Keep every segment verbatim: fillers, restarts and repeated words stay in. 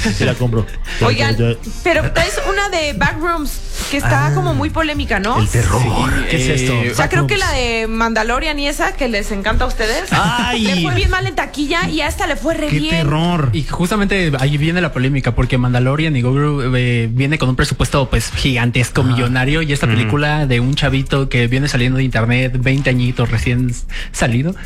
sí la compro. Oigan, pero es una de Backrooms que está ah, como muy polémica, ¿no? El terror. Sí, ¿Qué eh, es esto? O sea, creo que la de Mandalorian y esa que les encanta a ustedes. Ay. Le fue bien mal en taquilla y a esta le fue re ¡Qué bien. terror! Y justamente ahí viene la polémica, porque Mandalorian y Grogu eh, viene con un presupuesto pues gigantesco, ah. millonario, y esta película mm. de un chavito que viene saliendo de internet, veinte añitos recién salido,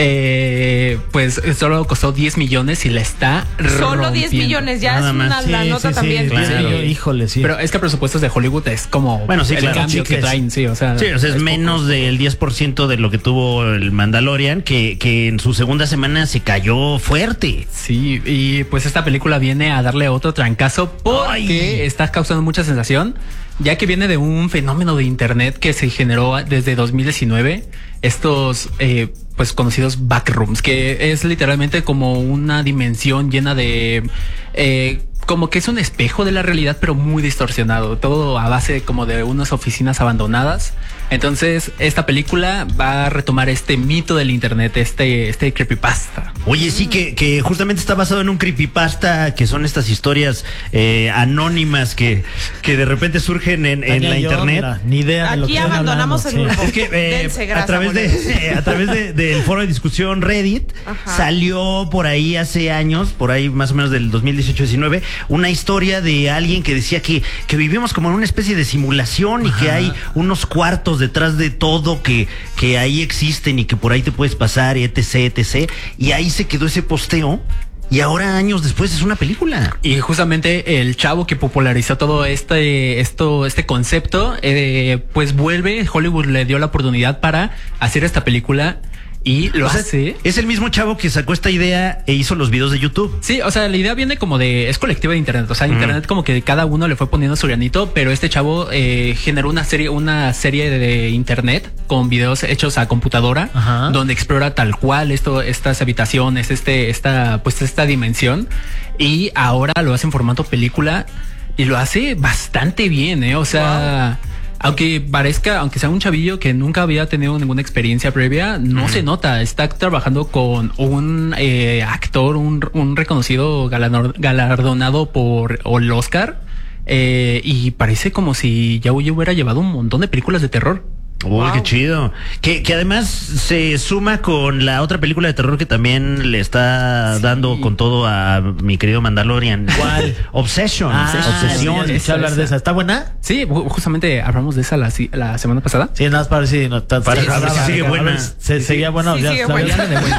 eh, pues solo costó diez millones y la está Solo diez millones, ya Nada es una sí, la nota sí, también. Sí, claro. Híjole, sí. Pero es que presupuestos de Hollywood es como bueno, sí, el claro, cambio chicles. que traen, sí, o sea, sí, o sea es, es menos poco. del diez por ciento de lo que tuvo el Mandalorian, que, que en su segunda semana se cayó fuerte. Sí, y pues esta película viene a darle otro trancazo porque Ay. está causando mucha sensación, ya que viene de un fenómeno de internet que se generó desde dos mil diecinueve, estos eh, pues conocidos backrooms, que es literalmente como una dimensión llena de eh, como que es un espejo de la realidad, pero muy distorsionado, todo a base como de unas oficinas abandonadas. Entonces esta película va a retomar este mito del internet, este, este creepypasta. Oye, sí, que, que justamente está basado en un creepypasta, que son estas historias eh, anónimas que, que de repente surgen en, en la yo, internet. Mira, ni idea de Aquí lo que abandonamos el grupo. Sí. Es que eh, Dense, grasa, a través de eh, a través de, del foro de discusión Reddit, Ajá. salió por ahí hace años, por ahí más o menos del dos mil dieciocho diecinueve, una historia de alguien que decía que, que vivimos como en una especie de simulación y Ajá. que hay unos cuartos detrás de todo que, que ahí existen y que por ahí te puedes pasar, etc, etc. Y ahí se quedó ese posteo. Y ahora, años después, es una película. Y justamente el chavo que popularizó todo este, esto, este concepto, eh, pues vuelve, Hollywood le dio la oportunidad para hacer esta película. Y lo o sea, hace. Es el mismo chavo que sacó esta idea e hizo los videos de YouTube. Sí, o sea, la idea viene como de. Es colectiva de internet. O sea, mm. internet como que cada uno le fue poniendo su granito. Pero este chavo eh, generó una serie, una serie de internet con videos hechos a computadora. Ajá. Donde explora tal cual esto, estas habitaciones, este, esta, pues esta dimensión. Y ahora lo hace en formato película. Y lo hace bastante bien, eh. O sea. Wow. Aunque parezca, aunque sea un chavillo que nunca había tenido ninguna experiencia previa, no uh-huh. se nota. Está trabajando con un eh, actor, un, un reconocido galardonado, galardonado por el Oscar. Eh, y parece como si ya hubiera llevado un montón de películas de terror. Uy, wow. Qué chido. Que, que además se suma con la otra película de terror que también le está sí. dando con todo a mi querido Mandalorian. ¿Cuál? Obsession. Ah, Obsesión. Sí, hablar esa. de esa. ¿Está buena? Sí, justamente hablamos de esa la, la semana pasada. Sí, nada más para ver si no está. Para sí, ver si sigue buena. Se, sí, seguía buena. Sí, ya, sigue buena.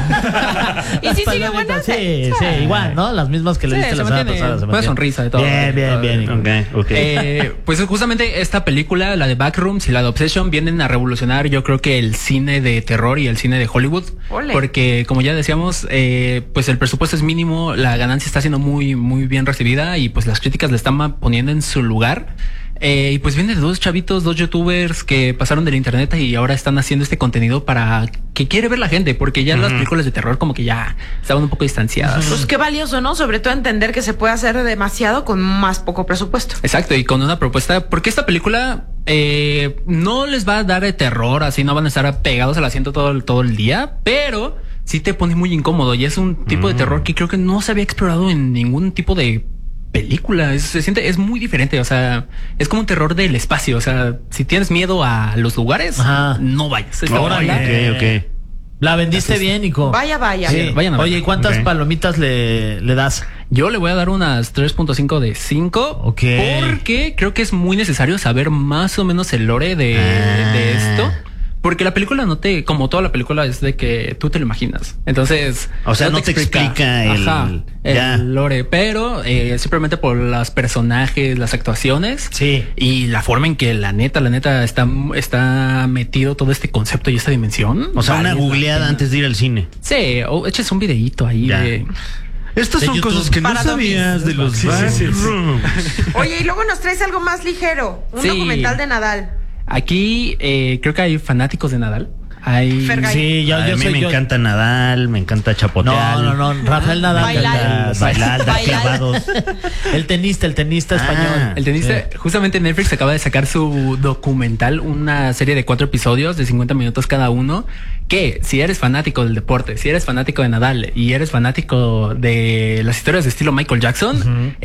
¿Y si sigue buena? Sí, sí, sí, igual, ¿no? Las mismas que le diste sí, la semana pasada. Una sonrisa de todo. Bien, bien, bien. Okay, okay. Eh, pues justamente esta película, la de Backrooms y la de Obsession, vienen a revolucionar, yo creo que el cine de terror y el cine de Hollywood. Ole. Porque como ya decíamos, eh, pues el presupuesto es mínimo, la ganancia está siendo muy, muy bien recibida y pues las críticas la están poniendo en su lugar. Eh, y pues vienen de dos chavitos, dos youtubers que pasaron del internet y ahora están haciendo este contenido para que quiere ver la gente, porque ya uh-huh. las películas de terror como que ya estaban un poco distanciadas. Pues qué valioso, ¿no? Sobre todo entender que se puede hacer demasiado con más poco presupuesto. Exacto, y con una propuesta, porque esta película eh, no les va a dar de terror, así no van a estar pegados al asiento todo, todo el día, pero sí te pone muy incómodo y es un tipo uh-huh. de terror que creo que no se había explorado en ningún tipo de película. Es, se siente, es muy diferente, o sea, es como un terror del espacio, o sea, si tienes miedo a los lugares, Ajá. no vayas. Es oh, okay, okay. La vendiste bien, Nico. Vaya, vaya. Sí. Vayan a Oye, ¿y cuántas okay. palomitas le, le das? Yo le voy a dar unas tres punto cinco de cinco. Ok. Porque creo que es muy necesario saber más o menos el lore de, ah. de esto. Porque la película no te, como toda la película, es de que tú te lo imaginas. Entonces, o sea, no, no te, te explica, explica el, ajá, el ya. lore, pero eh, simplemente por los personajes, las actuaciones, sí, y la forma en que la neta, la neta está, está metido todo este concepto y esta dimensión. O sea, vale, una googleada antes de ir al cine. Sí, o eches un videíto ahí ya. de. Estas son YouTube. Cosas que no sabías de los sí, sí, sí, sí. Oye, y luego nos traes algo más ligero, un sí. documental de Nadal. Aquí eh, creo que hay fanáticos de Nadal. Hay... Sí, yo, yo a mí soy, me yo... encanta Nadal, me encanta chapotear. No, no, no, Rafael Nadal. Bailar. Bailar, dar clavados. El tenista, el tenista ah, español. El tenista, sí. Justamente Netflix acaba de sacar su documental, una serie de cuatro episodios de cincuenta minutos cada uno, que si eres fanático del deporte, si eres fanático de Nadal y eres fanático de las historias de estilo Michael Jackson, uh-huh.